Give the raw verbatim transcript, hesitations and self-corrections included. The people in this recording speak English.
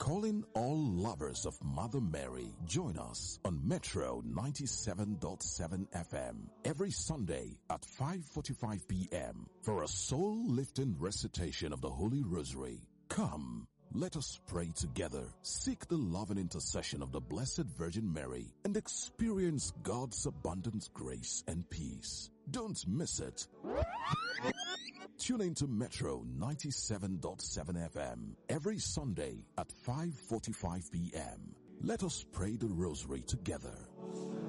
Calling all lovers of Mother Mary, join us on Metro ninety-seven point seven F M every Sunday at five forty-five p m for a soul-lifting recitation of the Holy Rosary. Come, let us pray together, seek the loving intercession of the Blessed Virgin Mary, and experience God's abundant grace and peace. Don't miss it. Tune in to Metro ninety-seven point seven F M every Sunday at five forty-five p m Let us pray the Rosary together.